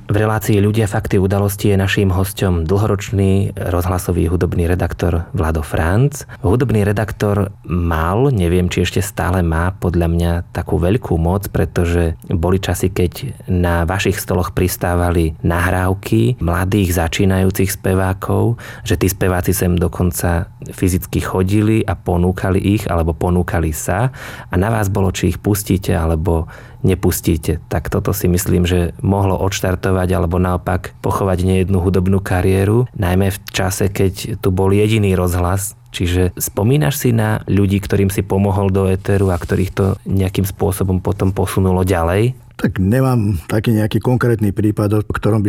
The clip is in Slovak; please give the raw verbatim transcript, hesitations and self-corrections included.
V relácii Ľudia, fakty, udalosti je naším hosťom dlhoročný rozhlasový hudobný redaktor Vlado Franc. Hudobný redaktor mal, neviem, či ešte stále má, podľa mňa takú veľkú moc, pretože boli časy, keď na vašich stoloch pristávali nahrávky mladých začínajúcich spevákov, že tí speváci sem dokonca fyzicky chodili a ponúkali ich, alebo ponúkali sa a na vás bolo, či ich pustíte, alebo nepustíte. Tak toto si myslím, že mohlo odštartovať alebo naopak pochovať nejednú hudobnú kariéru, najmä v čase, keď tu bol jediný rozhlas. Čiže spomínaš si na ľudí, ktorým si pomohol do éteru a ktorých to nejakým spôsobom potom posunulo ďalej? Tak nemám taký nejaký konkrétny prípad, o ktorom by